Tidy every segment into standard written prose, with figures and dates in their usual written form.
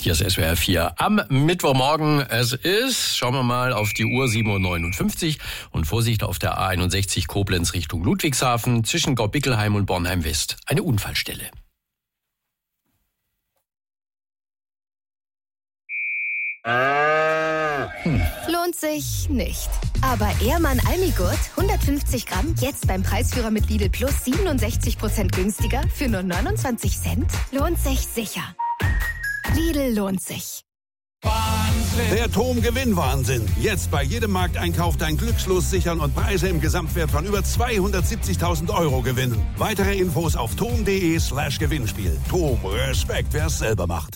Hier ist SWR 4 am Mittwochmorgen. Es ist, schauen wir mal auf die Uhr, 7.59 Uhr und Vorsicht auf der A61 Koblenz Richtung Ludwigshafen zwischen Gaubickelheim und Bornheim West. Eine Unfallstelle. Lohnt sich nicht. Aber Ehrmann Almigurt, 150 Gramm, jetzt beim Preisführer mit Lidl Plus 67% günstiger für nur 29 Cent. Lohnt sich sicher. Lidl lohnt sich. Wahnsinn. Der TOM-Gewinnwahnsinn. Jetzt bei jedem Markteinkauf dein Glückslos sichern und Preise im Gesamtwert von über 270.000 € gewinnen. Weitere Infos auf tom.de/Gewinnspiel. TOM, Respekt, wer es selber macht.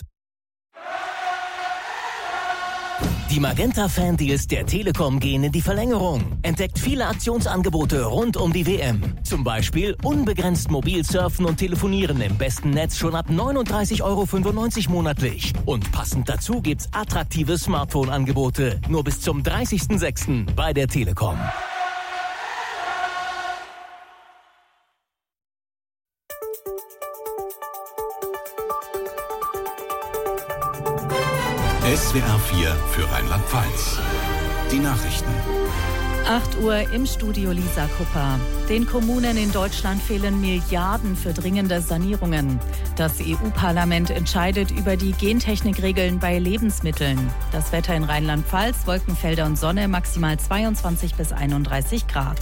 Die Magenta-Fan-Deals der Telekom gehen in die Verlängerung. Entdeckt viele Aktionsangebote rund um die WM. Zum Beispiel unbegrenzt mobil surfen und telefonieren im besten Netz schon ab 39,95 € monatlich. Und passend dazu gibt's attraktive Smartphone-Angebote. Nur bis zum 30.06. bei der Telekom. SWR 4 für Rheinland-Pfalz. Die Nachrichten. 8 Uhr im Studio Lisa Kupper. Den Kommunen in Deutschland fehlen Milliarden für dringende Sanierungen. Das EU-Parlament entscheidet über die Gentechnikregeln bei Lebensmitteln. Das Wetter in Rheinland-Pfalz, Wolkenfelder und Sonne, maximal 22 bis 31 Grad.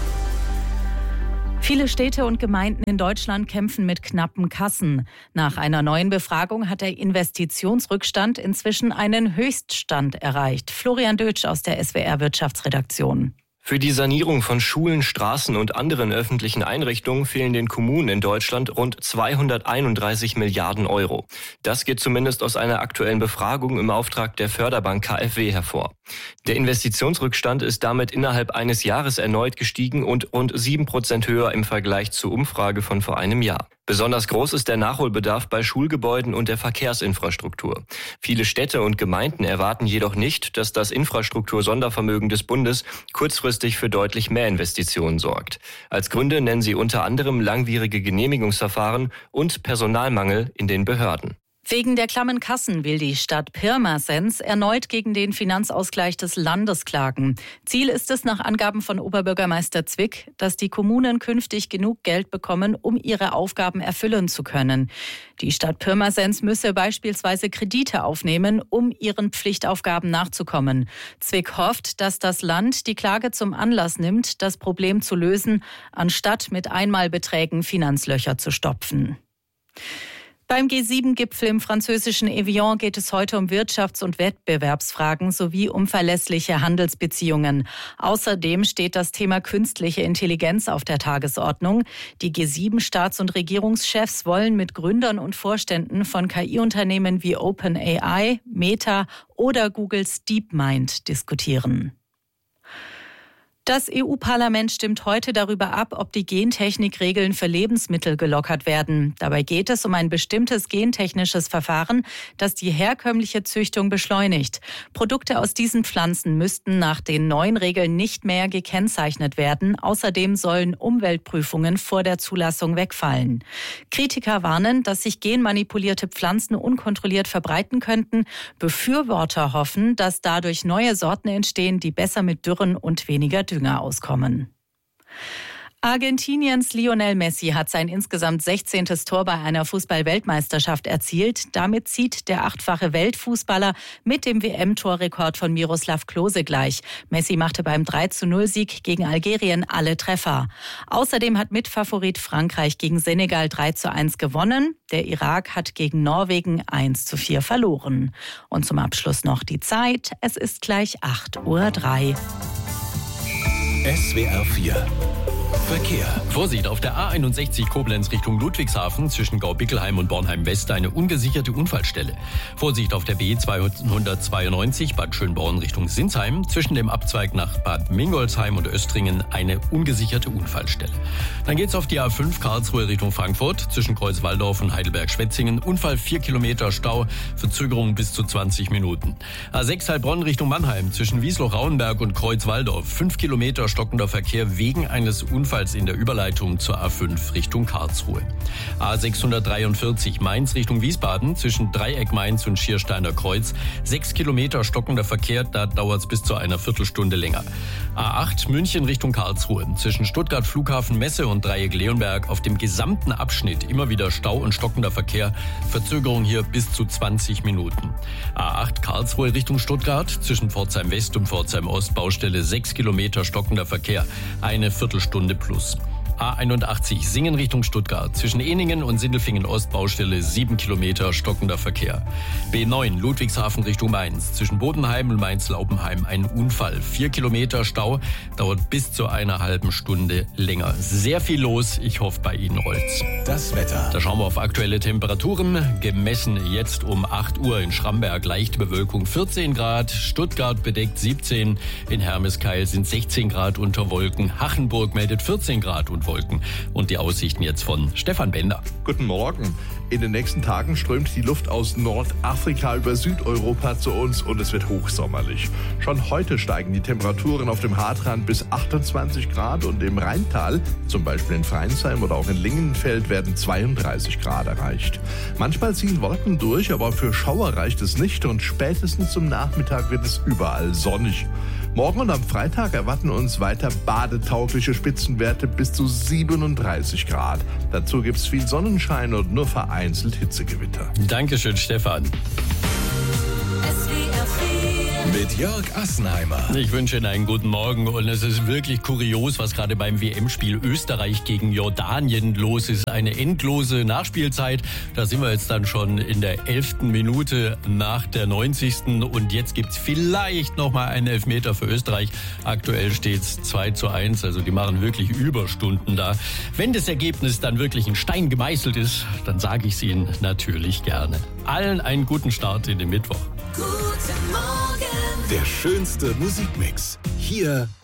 Viele Städte und Gemeinden in Deutschland kämpfen mit knappen Kassen. Nach einer neuen Befragung hat der Investitionsrückstand inzwischen einen Höchststand erreicht. Florian Dötsch aus der SWR Wirtschaftsredaktion. Für die Sanierung von Schulen, Straßen und anderen öffentlichen Einrichtungen fehlen den Kommunen in Deutschland rund 231 Milliarden €. Das geht zumindest aus einer aktuellen Befragung im Auftrag der Förderbank KfW hervor. Der Investitionsrückstand ist damit innerhalb eines Jahres erneut gestiegen und rund 7% höher im Vergleich zur Umfrage von vor einem Jahr. Besonders groß ist der Nachholbedarf bei Schulgebäuden und der Verkehrsinfrastruktur. Viele Städte und Gemeinden erwarten jedoch nicht, dass das Infrastruktursondervermögen des Bundes kurzfristig für deutlich mehr Investitionen sorgt. Als Gründe nennen sie unter anderem langwierige Genehmigungsverfahren und Personalmangel in den Behörden. Wegen der klammen Kassen will die Stadt Pirmasens erneut gegen den Finanzausgleich des Landes klagen. Ziel ist es nach Angaben von Oberbürgermeister Zwick, dass die Kommunen künftig genug Geld bekommen, um ihre Aufgaben erfüllen zu können. Die Stadt Pirmasens müsse beispielsweise Kredite aufnehmen, um ihren Pflichtaufgaben nachzukommen. Zwick hofft, dass das Land die Klage zum Anlass nimmt, das Problem zu lösen, anstatt mit Einmalbeträgen Finanzlöcher zu stopfen. Beim G7-Gipfel im französischen Evian geht es heute um Wirtschafts- und Wettbewerbsfragen sowie um verlässliche Handelsbeziehungen. Außerdem steht das Thema künstliche Intelligenz auf der Tagesordnung. Die G7-Staats- und Regierungschefs wollen mit Gründern und Vorständen von KI-Unternehmen wie OpenAI, Meta oder Googles DeepMind diskutieren. Das EU-Parlament stimmt heute darüber ab, ob die Gentechnikregeln für Lebensmittel gelockert werden. Dabei geht es um ein bestimmtes gentechnisches Verfahren, das die herkömmliche Züchtung beschleunigt. Produkte aus diesen Pflanzen müssten nach den neuen Regeln nicht mehr gekennzeichnet werden. Außerdem sollen Umweltprüfungen vor der Zulassung wegfallen. Kritiker warnen, dass sich genmanipulierte Pflanzen unkontrolliert verbreiten könnten. Befürworter hoffen, dass dadurch neue Sorten entstehen, die besser mit Dürren und weniger Dünger auskommen. Argentiniens Lionel Messi hat sein insgesamt 16. Tor bei einer Fußball-Weltmeisterschaft erzielt. Damit zieht der 8-fache Weltfußballer mit dem WM-Torrekord von Miroslav Klose gleich. Messi machte beim 3:0-Sieg gegen Algerien alle Treffer. Außerdem hat Mitfavorit Frankreich gegen Senegal 3:1 gewonnen. Der Irak hat gegen Norwegen 1:4 verloren. Und zum Abschluss noch die Zeit. Es ist gleich 8:03 Uhr. SWR 4 Verkehr. Vorsicht auf der A61 Koblenz Richtung Ludwigshafen zwischen Gaubickelheim und Bornheim West eine ungesicherte Unfallstelle. Vorsicht auf der B 292 Bad Schönborn Richtung Sinsheim zwischen dem Abzweig nach Bad Mingolsheim und Östringen eine ungesicherte Unfallstelle. Dann geht's auf die A5 Karlsruhe Richtung Frankfurt zwischen Kreuzwaldorf und Heidelberg-Schwetzingen. Unfall 4 Kilometer Stau, Verzögerung bis zu 20 Minuten. A6 Heilbronn Richtung Mannheim zwischen Wiesloch-Rauenberg und Kreuzwaldorf. 5 Kilometer stockender Verkehr wegen eines Unfalls ebenfalls in der Überleitung zur A5 Richtung Karlsruhe. A643 Mainz Richtung Wiesbaden zwischen Dreieck Mainz und Schiersteiner Kreuz. 6 Kilometer stockender Verkehr, da dauert es bis zu einer Viertelstunde länger. A8 München Richtung Karlsruhe zwischen Stuttgart Flughafen Messe und Dreieck Leonberg auf dem gesamten Abschnitt immer wieder Stau und stockender Verkehr. Verzögerung hier bis zu 20 Minuten. A8 Karlsruhe Richtung Stuttgart zwischen Pforzheim West und Pforzheim Ost Baustelle 6 Kilometer stockender Verkehr. Eine Viertelstunde plus. A81 Singen Richtung Stuttgart zwischen Ehningen und Sindelfingen Ost Baustelle 7 Kilometer stockender Verkehr. B9 Ludwigshafen Richtung Mainz zwischen Bodenheim und Mainz-Laubenheim ein Unfall. 4 Kilometer Stau, dauert bis zu einer halben Stunde länger. Sehr viel los, ich hoffe bei Ihnen rollt's. Das Wetter. Da schauen wir auf aktuelle Temperaturen. Gemessen jetzt um 8 Uhr in Schramberg leichte Bewölkung 14 Grad, Stuttgart bedeckt 17, in Hermeskeil sind 16 Grad unter Wolken, Hachenburg meldet 14 Grad und Wolken. Und die Aussichten jetzt von Stefan Bender. Guten Morgen. In den nächsten Tagen strömt die Luft aus Nordafrika über Südeuropa zu uns und es wird hochsommerlich. Schon heute steigen die Temperaturen auf dem Hartrand bis 28 Grad und im Rheintal, zum Beispiel in Freinsheim oder auch in Lingenfeld, werden 32 Grad erreicht. Manchmal ziehen Wolken durch, aber für Schauer reicht es nicht und spätestens zum Nachmittag wird es überall sonnig. Morgen und am Freitag erwarten uns weiter badetaugliche Spitzenwerte bis zu 37 Grad. Dazu gibt's viel Sonnenschein und nur vereinzelt Hitzegewitter. Dankeschön, Stefan. Mit Jörg Assenheimer. Ich wünsche Ihnen einen guten Morgen und es ist wirklich kurios, was gerade beim WM-Spiel Österreich gegen Jordanien los ist. Eine endlose Nachspielzeit. Da sind wir jetzt dann schon in der 11. Minute nach der 90. Und jetzt gibt's vielleicht nochmal einen Elfmeter für Österreich. Aktuell steht's 2:1, also die machen wirklich Überstunden da. Wenn das Ergebnis dann wirklich in Stein gemeißelt ist, dann sage ich es Ihnen natürlich gerne. Allen einen guten Start in den Mittwoch. Der schönste Musikmix. Hier